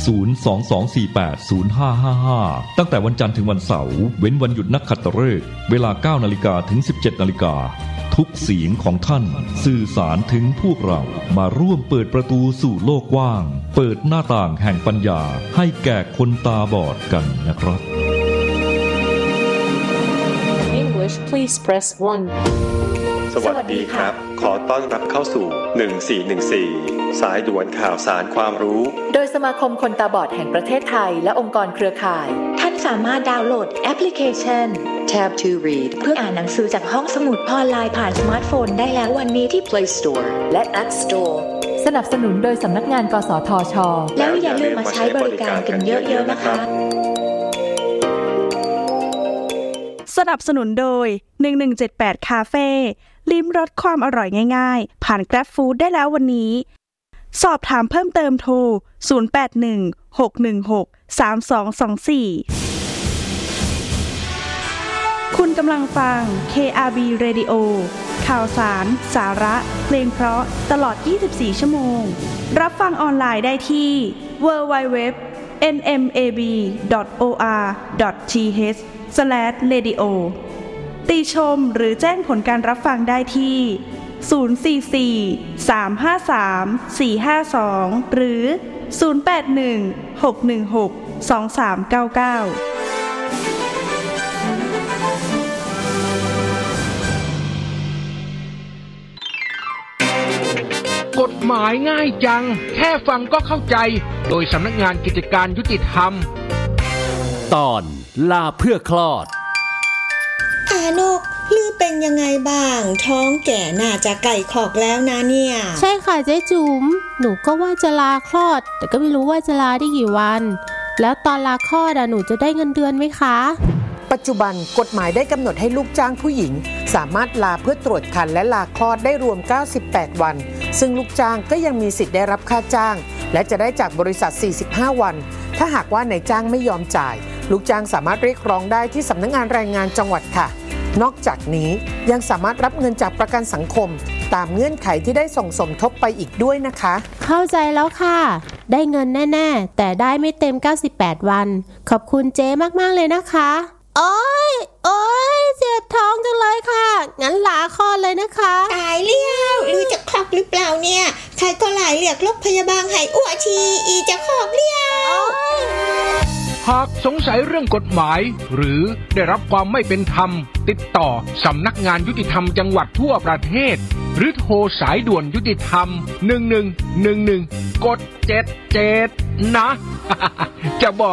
022480555ตั้งแต่วันจันทร์ถึงวันเสาร์เว้นวันหยุดนักขัตฤกษ์เวลา 9:00 นถึง 17:00 นทุกเสียงของท่านสื่อสารถึงพวกเรามาร่วมเปิดประตูสู่โลกกว้างเปิดหน้าต่างแห่งปัญญาให้แก่คนตาบอดกันนะครับ English please press 1 สวัสดีครับขอต้อนรับเข้าสู่1414สายด่วนข่าวสารความรู้โดยสมาคมคนตาบอดแห่งประเทศไทยและองค์กรเครือข่ายท่านสามารถดาวน์โหลดแอปพลิเคชัน Tab to Read เพื่ออ่านหนังสือจากห้องสมุดออนไลน์ผ่านสมาร์ทโฟนได้แล้ววันนี้ที่ Play Store และ App Store สนับสนุนโดยสำนักงานกสทช. แล้วอย่าลืมมาใช้บริการกันเยอะๆนะคะสนับสนุนโดย1178คาเฟ่ลิ้มรสความอร่อยง่ายๆผ่าน Grab Food ได้แล้ววันนี้สอบถามเพิ่มเติมโทร0816163224คุณกำลังฟัง KRB Radio ข่าวสารสาระเพลงเพราะตลอด24ชั่วโมงรับฟังออนไลน์ได้ที่ www.nmab.or.th/radio ติชมหรือแจ้งผลการรับฟังได้ที่044-353-452หรือ081-616-2399 กฎหมายง่ายจังแค่ฟังก็เข้าใจโดยสำนักงานกิจการยุติธรรมตอนลาเพื่อคลอดนกลือเป็นยังไงบ้างท้องแก่น่าจะไก่ขอกแล้วนะเนี่ยใช่ค่ะเจ๊จุ๋มหนูก็ว่าจะลาคลอดแต่ก็ไม่รู้ว่าจะลาได้กี่วันแล้วตอนลาคลอดหนูจะได้เงินเดือนไหมคะปัจจุบันกฎหมายได้กำหนดให้ลูกจ้างผู้หญิงสามารถลาเพื่อตรวจครรภ์และลาคลอดได้รวม98วันซึ่งลูกจ้างก็ยังมีสิทธิ์ได้รับค่าจ้างและจะได้จากบริษัท45วันถ้าหากว่านายจ้างไม่ยอมจ่ายลูกจ้างสามารถเรียกร้องได้ที่สำนักงานแรงงานจังหวัดค่ะนอกจากนี้ยังสามารถรับเงินจากประกันสังคมตามเงื่อนไขที่ได้ส่งสมทบไปอีกด้วยนะคะเข้าใจแล้วค่ะได้เงินแน่ๆแต่ได้ไม่เต็ม98วันขอบคุณเจ๊มากๆเลยนะคะโอ๊ยเจ็บท้องจังเลยค่ะงั้นลาคลอดเลยนะคะตายเลี้ยวหรือจะคลอกหรือเปล่าเนี่ยใครก็หลายเรียกรถพยาบาลให้อ้วทีอีจะคลอกเลี้ยวหากสงสัยเรื่องกฎหมายหรือได้รับความไม่เป็นธรรมติดต่อสำนักงานยุติธรรมจังหวัดทั่วประเทศหรือโทรสายด่วนยุติธรรม1111กด77นะ จะบอก